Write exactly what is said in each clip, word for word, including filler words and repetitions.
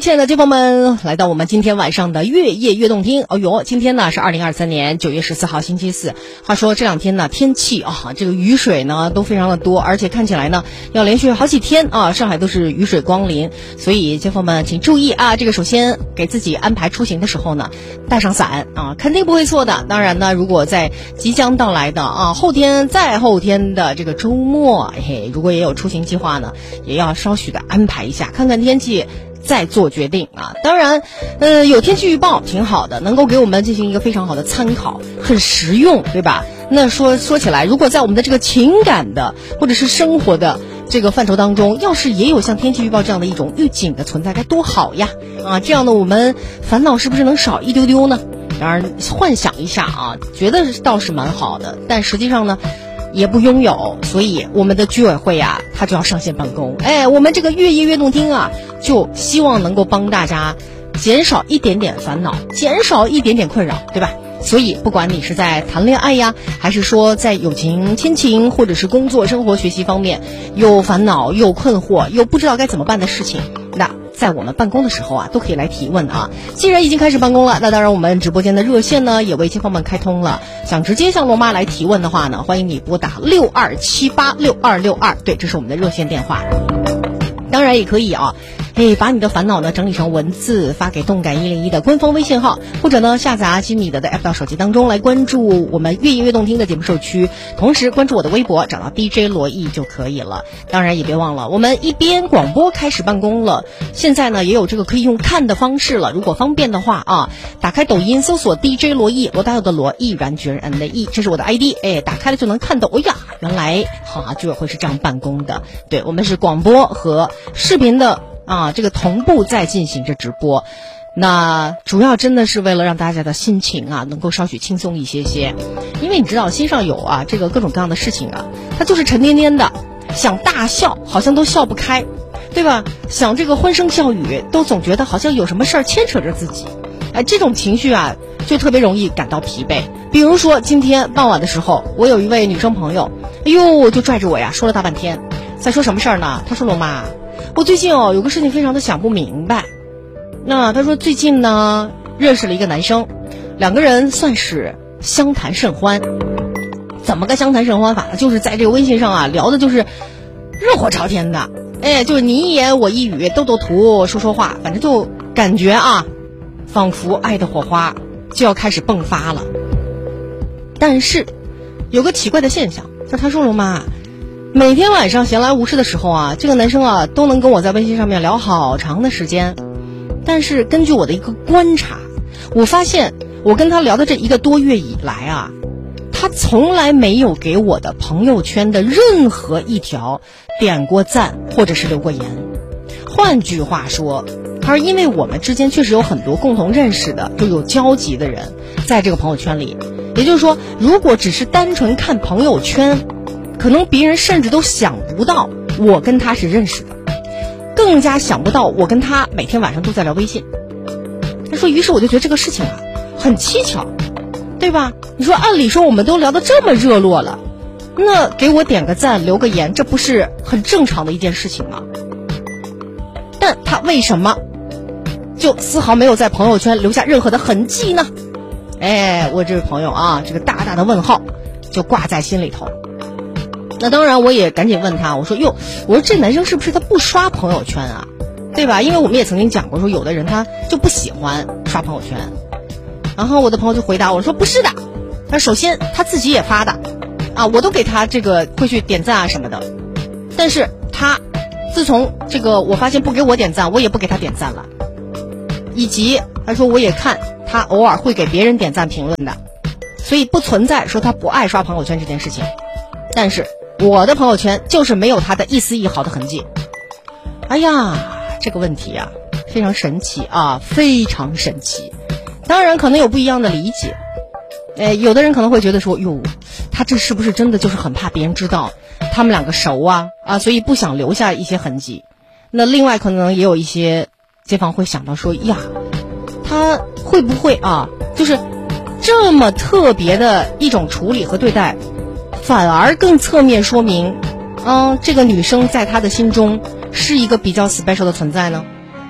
亲爱的街坊们，来到我们今天晚上的越夜越动听。哦呦，今天呢是二零二三年九月十四号星期四。话说这两天呢天气啊，这个雨水呢都非常的多，而且看起来呢要连续好几天啊，上海都是雨水光临。所以街坊们请注意啊，这个首先给自己安排出行的时候呢，带上伞啊，肯定不会错的。当然呢，如果在即将到来的啊后天再后天的这个周末，嘿，如果也有出行计划呢，也要稍许的安排一下，看看天气再做决定啊！当然，呃，有天气预报挺好的，能够给我们进行一个非常好的参考，很实用，对吧？那说说起来，如果在我们的这个情感的或者是生活的这个范畴当中，要是也有像天气预报这样的一种预警的存在，该多好呀！啊，这样呢，我们烦恼是不是能少一丢丢呢？当然，幻想一下啊，觉得倒是蛮好的，但实际上呢，也不拥有，所以我们的居委会啊，它就要上线办公。哎，我们这个越夜越动听啊，就希望能够帮大家减少一点点烦恼，减少一点点困扰，对吧？所以不管你是在谈恋爱呀，还是说在友情、亲情，或者是工作、生活、学习方面有烦恼、有困惑、有不知道该怎么办的事情，那在我们办公的时候啊，都可以来提问啊。既然已经开始办公了，那当然我们直播间的热线呢也为街坊们开通了。想直接向罗妈来提问的话呢，欢迎你拨打六二七八六二六二，对，这是我们的热线电话。当然也可以啊，哎，把你的烦恼呢整理成文字发给动感一零一的官方微信号，或者呢下载阿基米德的 app 到手机当中来关注我们越夜越动听的节目社区，同时关注我的微博，找到 D J 罗毅就可以了。当然也别忘了，我们一边广播开始办公了，现在呢也有这个可以用看的方式了。如果方便的话啊，打开抖音搜索 D J 罗毅，罗大佑的罗，毅然决然的毅，这是我的 I D， 哎，打开了就能看到。哦呀，原来哈居委会是这样办公的。对，我们是广播和视频的啊，这个同步在进行着直播，那主要真的是为了让大家的心情啊能够稍许轻松一些些，因为你知道心上有啊这个各种各样的事情啊，它就是沉甸甸的，想大笑好像都笑不开，对吧？想这个欢声笑语都总觉得好像有什么事儿牵扯着自己，哎，这种情绪啊就特别容易感到疲惫。比如说今天傍晚的时候，我有一位女生朋友，哎呦就拽着我呀说了大半天，在说什么事儿呢？她说罗妈，我最近哦有个事情非常的想不明白。那他说最近呢认识了一个男生，两个人算是相谈甚欢。怎么个相谈甚欢法呢？就是在这个微信上啊聊的就是热火朝天的，哎，就是你一言我一语，斗斗图说说话，反正就感觉啊仿佛爱的火花就要开始迸发了。但是有个奇怪的现象，就他说罗妈，每天晚上闲来无事的时候啊，这个男生啊都能跟我在微信上面聊好长的时间。但是根据我的一个观察，我发现我跟他聊的这一个多月以来啊，他从来没有给我的朋友圈的任何一条点过赞或者是留过言。换句话说，而因为我们之间确实有很多共同认识的就有交集的人在这个朋友圈里，也就是说如果只是单纯看朋友圈，可能别人甚至都想不到我跟他是认识的，更加想不到我跟他每天晚上都在聊微信。他说于是我就觉得这个事情啊很蹊跷，对吧？你说按理说我们都聊得这么热络了，那给我点个赞留个言，这不是很正常的一件事情吗？但他为什么就丝毫没有在朋友圈留下任何的痕迹呢？哎，我这位朋友啊，这个大大的问号就挂在心里头。那当然我也赶紧问他，我说哟，我说这男生是不是他不刷朋友圈啊，对吧？因为我们也曾经讲过说有的人他就不喜欢刷朋友圈。然后我的朋友就回答我说不是的，他首先他自己也发的啊，我都给他这个会去点赞啊什么的，但是他自从这个我发现不给我点赞，我也不给他点赞了，以及他说我也看他偶尔会给别人点赞评论的，所以不存在说他不爱刷朋友圈这件事情。但是我的朋友圈就是没有他的一丝一毫的痕迹。哎呀，这个问题啊非常神奇啊，非常神奇。当然可能有不一样的理解，哎，有的人可能会觉得说哟，他这是不是真的就是很怕别人知道他们两个熟啊啊，所以不想留下一些痕迹。那另外可能也有一些街坊会想到说呀，他会不会啊就是这么特别的一种处理和对待，反而更侧面说明嗯，这个女生在他的心中是一个比较 special 的存在呢？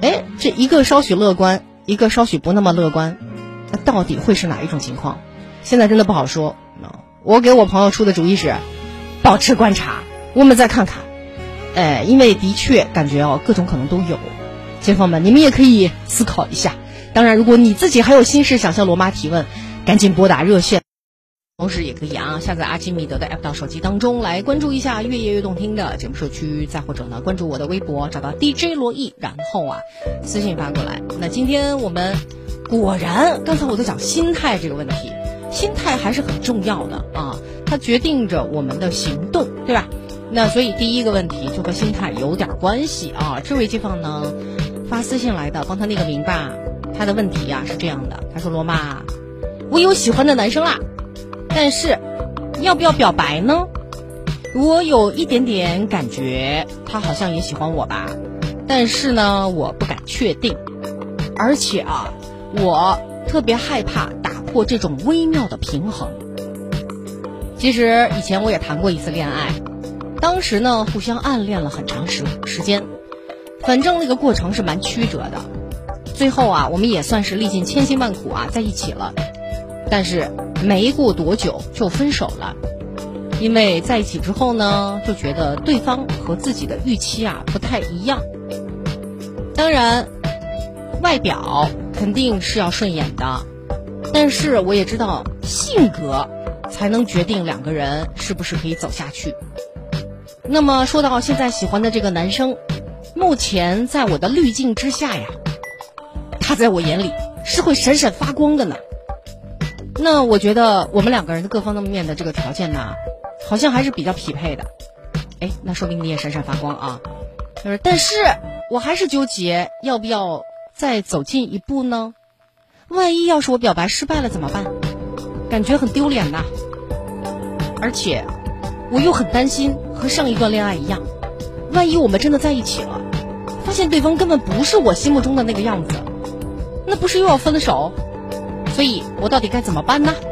哎，这一个稍许乐观，一个稍许不那么乐观，那到底会是哪一种情况？现在真的不好说。我给我朋友出的主意是保持观察，我们再看看。哎，因为的确感觉哦，各种可能都有。街坊们，你们也可以思考一下。当然，如果你自己还有心事想向罗妈提问，赶紧拨打热线。同时也可以啊，下载阿基米德的 app 到手机当中来关注一下越夜越动听的节目社区，再或者呢关注我的微博，找到 D J 罗毅，然后啊私信发过来。那今天我们果然，刚才我在讲心态这个问题，心态还是很重要的啊，它决定着我们的行动，对吧？那所以第一个问题就和心态有点关系啊。这位街坊呢发私信来的，帮他那个明白，他的问题啊是这样的，他说罗妈，我有喜欢的男生啦。但是要不要表白呢？我有一点点感觉他好像也喜欢我吧，但是呢我不敢确定，而且啊我特别害怕打破这种微妙的平衡。其实以前我也谈过一次恋爱，当时呢互相暗恋了很长时时间，反正那个过程是蛮曲折的，最后啊我们也算是历尽千辛万苦啊在一起了，但是没过多久就分手了。因为在一起之后呢，就觉得对方和自己的预期啊不太一样。当然外表肯定是要顺眼的，但是我也知道性格才能决定两个人是不是可以走下去。那么说到现在喜欢的这个男生，目前在我的滤镜之下呀，他在我眼里是会闪闪发光的呢。那我觉得我们两个人的各方面的这个条件呢，好像还是比较匹配的。哎，那说明你也闪闪发光啊。就是但是我还是纠结要不要再走近一步呢？万一要是我表白失败了怎么办？感觉很丢脸呐。而且我又很担心和上一段恋爱一样，万一我们真的在一起了，发现对方根本不是我心目中的那个样子，那不是又要分手？所以我到底该怎么办呢？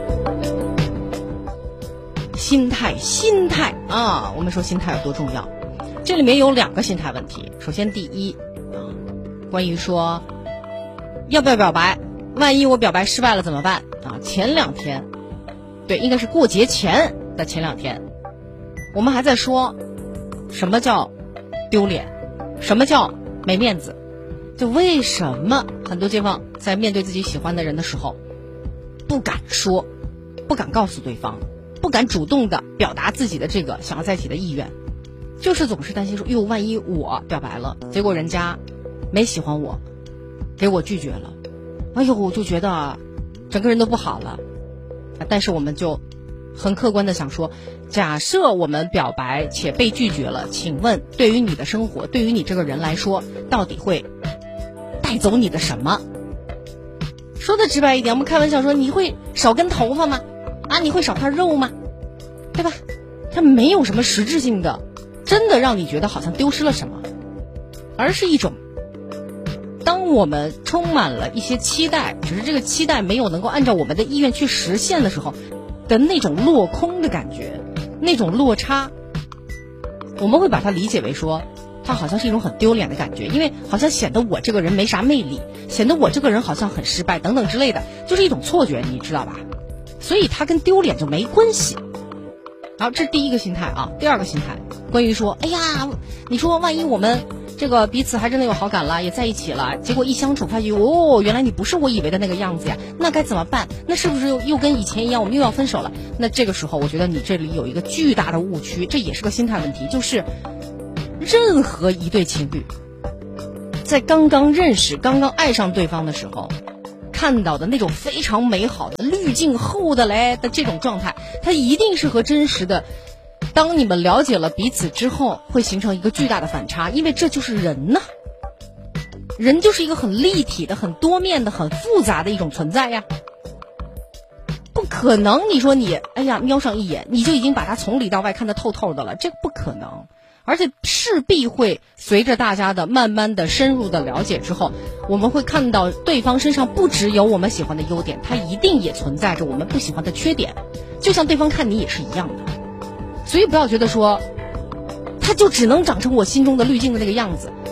心态心态啊，我们说心态有多重要，这里面有两个心态问题。首先第一啊，关于说要不要表白，万一我表白失败了怎么办啊？前两天对，应该是过节前的前两天，我们还在说什么叫丢脸，什么叫没面子，就为什么很多街坊在面对自己喜欢的人的时候不敢说，不敢告诉对方，不敢主动的表达自己的这个想要在一起的意愿，就是总是担心说，哟，万一我表白了，结果人家没喜欢我，给我拒绝了，哎呦，我就觉得整个人都不好了。但是我们就很客观的想说，假设我们表白且被拒绝了，请问对于你的生活，对于你这个人来说，到底会带走你的什么？说的直白一点，我们开玩笑说，你会少根头发吗？啊，你会少块肉吗？对吧？它没有什么实质性的真的让你觉得好像丢失了什么，而是一种当我们充满了一些期待，只是这个期待没有能够按照我们的意愿去实现的时候的那种落空的感觉，那种落差，我们会把它理解为说它好像是一种很丢脸的感觉，因为好像显得我这个人没啥魅力，显得我这个人好像很失败等等之类的，就是一种错觉，你知道吧？所以它跟丢脸就没关系。好，这是第一个心态啊。第二个心态，关于说，哎呀，你说万一我们这个彼此还真的有好感了，也在一起了，结果一相处发现，哦，原来你不是我以为的那个样子呀，那该怎么办？那是不是又又跟以前一样，我们又要分手了？那这个时候我觉得你这里有一个巨大的误区，这也是个心态问题，就是任何一对情侣在刚刚认识刚刚爱上对方的时候看到的那种非常美好的滤镜后的嘞的这种状态，它一定是和真实的当你们了解了彼此之后会形成一个巨大的反差，因为这就是人呢，人就是一个很立体的很多面的很复杂的一种存在呀，不可能你说你哎呀瞄上一眼你就已经把它从里到外看得透透的了，这不可能。而且势必会随着大家的慢慢的深入的了解之后，我们会看到对方身上不只有我们喜欢的优点，他一定也存在着我们不喜欢的缺点，就像对方看你也是一样的。所以不要觉得说他就只能长成我心中的滤镜的那个样子，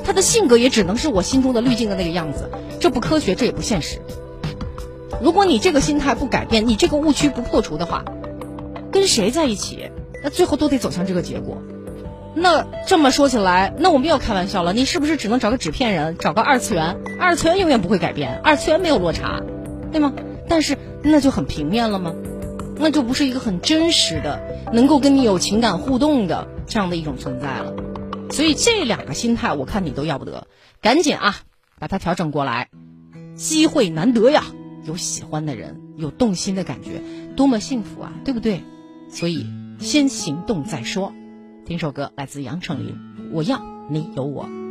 他的性格也只能是我心中的滤镜的那个样子，这不科学，这也不现实。如果你这个心态不改变，你这个误区不破除的话，跟谁在一起，那最后都得走向这个结果。那这么说起来，那我们又开玩笑了，你是不是只能找个纸片人，找个二次元？二次元永远不会改变，二次元没有落差，对吗？但是那就很平面了吗？那就不是一个很真实的，能够跟你有情感互动的这样的一种存在了。所以这两个心态我看你都要不得，赶紧啊把它调整过来，机会难得呀，有喜欢的人，有动心的感觉，多么幸福啊，对不对？所以先行动再说。听首歌来自杨丞琳，我要你有我。